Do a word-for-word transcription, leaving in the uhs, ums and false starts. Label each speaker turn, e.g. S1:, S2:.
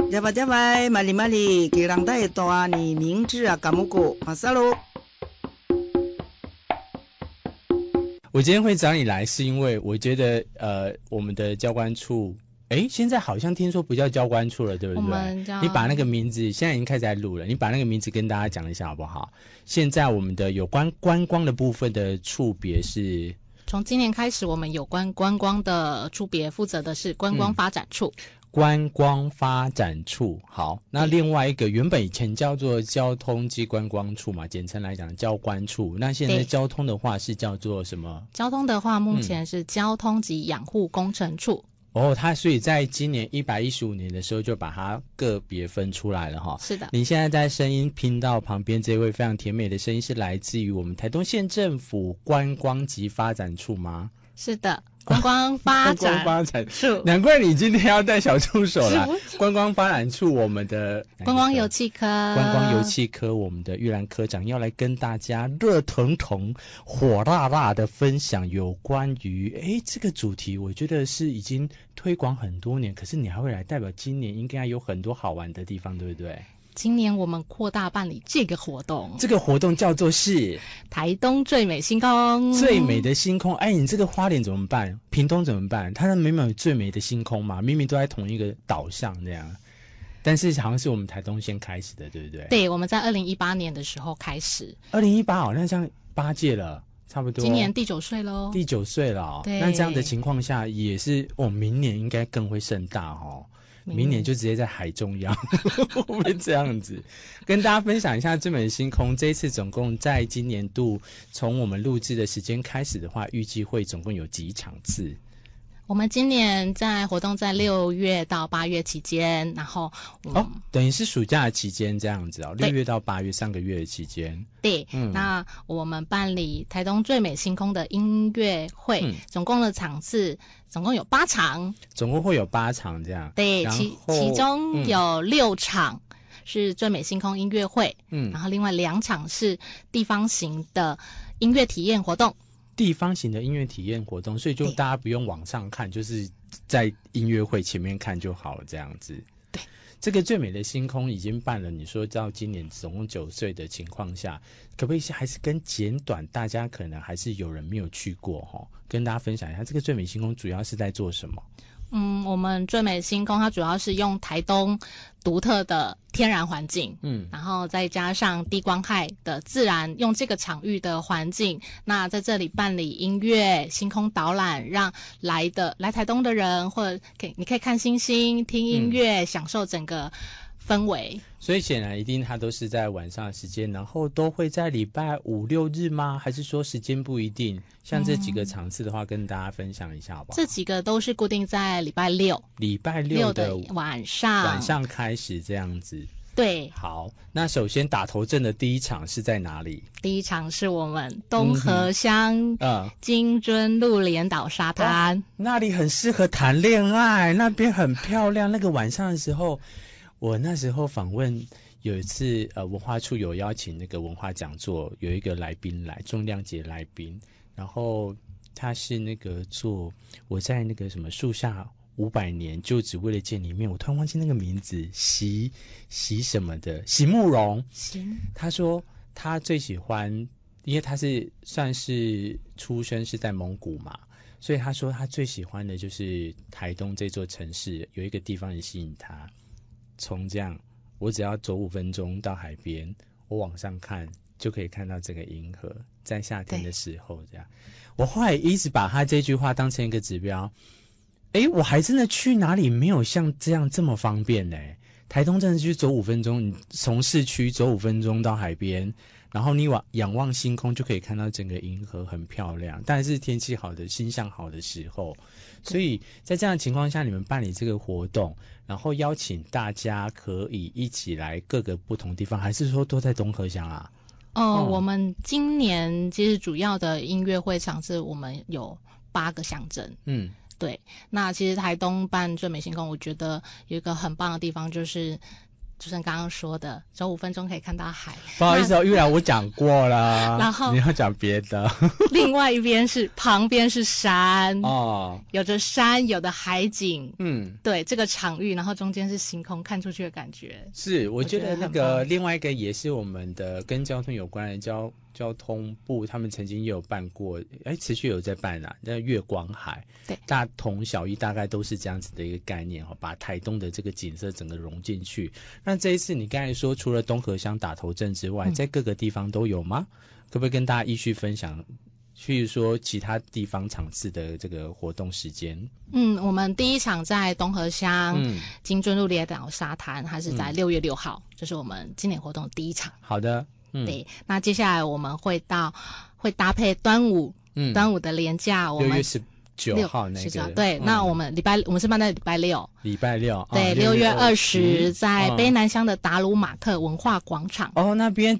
S1: 加巴加巴，玛丽玛丽，给人带多啊，你名字啊，干木果，马萨喽。
S2: 我今天会找你来，是因为我觉得呃，我们的教官处，哎，现在好像听说不叫教官处了，对不对？
S3: 我们叫
S2: 你把那个名字，现在已经开始在录了，你把那个名字跟大家讲一下好不好？现在我们的有关观光的部分的处别是。
S3: 从今年开始，我们有关观光的处别负责的是观光发展处。嗯、
S2: 观光发展处，好，那另外一个原本以前叫做交通及观光处嘛，简称来讲交观处。那现在交通的话是叫做什么？
S3: 交通的话，目前是交通及养护工程处。嗯
S2: 哦，他所以在今年一百一十五年的时候就把它个别分出来了哈。
S3: 是的。
S2: 你现在在声音频道旁边这位非常甜美的声音是来自于我们台东县政府观光及发展处吗？
S3: 是的。观光发展
S2: 观光发展处，难怪你今天要带小助手来。观光发展处，我们的
S3: 观光油气科，
S2: 观光油气科，我们的玉兰科长要来跟大家热腾腾、火辣辣的分享有关于哎这个主题，我觉得是已经推广很多年，可是你还会来，代表今年应该有很多好玩的地方，对不对？
S3: 今年我们扩大办理这个活动，
S2: 这个活动叫做是
S3: 台东最美星空。
S2: 最美的星空，哎，你这个花莲怎么办？屏东怎么办？它明明有最美的星空嘛，明明都在同一个岛上这样，但是好像是我们台东先开始的，对不对？
S3: 对，我们在二零一八年的时候开始。
S2: 二零一八好像像八届了，差不多。
S3: 今年第九岁喽。
S2: 第九岁了、哦，
S3: 对。
S2: 那这样的情况下，也是哦，明年应该更会盛大哦。明年就直接在海中央，会不会这样子？跟大家分享一下最美的星空。这一次总共在今年度，从我们录制的时间开始的话，预计会总共有几场次？
S3: 我们今年在活动在六月到八月期间，然后、嗯、
S2: 哦，等于是暑假期间这样子哦，六月到八月三个月的期间。
S3: 对，嗯，那我们办理台东最美星空的音乐会，嗯、总共的场次总共有八场，
S2: 总共会有八场这样。
S3: 对，其其中有六场是最美星空音乐会，嗯，然后另外两场是地方型的音乐体验活动。
S2: 地方型的音乐体验活动，所以就大家不用往上看，就是在音乐会前面看就好了，这样子。
S3: 对，
S2: 这个最美的星空已经办了，你说到今年总共九岁的情况下，可不可以还是跟简短，大家可能还是有人没有去过哈，跟大家分享一下这个最美星空主要是在做什么？
S3: 嗯，我们最美星空它主要是用台东独特的天然环境，嗯，然后再加上低光害的自然，用这个场域的环境，那在这里办理音乐星空导览，让来的来台东的人，或者可以你可以看星星、听音乐，嗯、享受整个氛围。
S2: 所以显然一定它都是在晚上的时间，然后都会在礼拜五六日吗？还是说时间不一定？像这几个场次的话，嗯、跟大家分享一下好不好？
S3: 这几个都是固定在礼拜六，
S2: 礼拜六的
S3: 晚上，
S2: 晚上开始这样子。
S3: 对，
S2: 好，那首先打头阵的第一场是在哪里？
S3: 第一场是我们东河乡金樽路连岛沙滩、嗯哦，
S2: 那里很适合谈恋爱，那边很漂亮。那个晚上的时候，我那时候访问有一次，呃，文化处有邀请那个文化讲座，有一个来宾来，重量级来宾，然后他是那个做我在那个什么树下。五百年就只为了见里面，我突然忘记那个名字，席席什么的，席慕容。
S3: 行，
S2: 他说他最喜欢，因为他是算是出生是在蒙古嘛，所以他说他最喜欢的就是台东这座城市，有一个地方很吸引他。从这样，我只要走五分钟到海边，我往上看就可以看到这个银河，在夏天的时候这样。我后来一直把他这句话当成一个指标。诶，我还真的去哪里没有像这样这么方便呢？台东真的去走五分钟，你从市区走五分钟到海边，然后你往仰望星空就可以看到整个银河很漂亮，但是天气好的星象好的时候，所以在这样的情况下，你们办理这个活动，然后邀请大家可以一起来各个不同地方，还是说都在东河乡啊？
S3: 呃、哦，我们今年其实主要的音乐会场是我们有八个乡镇，嗯。对，那其实台东办最美星空，我觉得有一个很棒的地方，就是主持人刚刚说的，走五分钟可以看到海。
S2: 不好意思哦，玉兰我讲过了，
S3: 然后
S2: 你要讲别的。
S3: 另外一边是旁边是山
S2: 哦，
S3: 有着山，有的海景，
S2: 嗯，
S3: 对，这个场域，然后中间是星空，看出去的感觉。
S2: 是，我觉得那
S3: 我觉得
S2: 个
S3: 很
S2: 另外一个也是我们的跟交通有关的交交通部，他们曾经也有办过，哎，持续有在办啊，那月光海，
S3: 对，
S2: 大同小异，大概都是这样子的一个概念哦，把台东的这个景色整个融进去。那这一次你刚才说，除了东河乡打头阵之外，
S3: 嗯、
S2: 在各个地方都有吗？可不可以跟大家依序分享？譬如说其他地方场次的这个活动时间。
S3: 嗯，我们第一场在东河乡、
S2: 嗯、
S3: 金樽路列岛沙滩，它是在六月六号，这、嗯、是我们今年活动的第一场。
S2: 好的，嗯，
S3: 对，那接下来我们会到会搭配端午，嗯，端午的连假，我们
S2: 六月十九号那个，
S3: 对，嗯、那我们礼拜我们是办在礼拜六，
S2: 礼拜六，
S3: 对，六、哦、月二十在卑南乡的达鲁马克文化广场。
S2: 哦，那边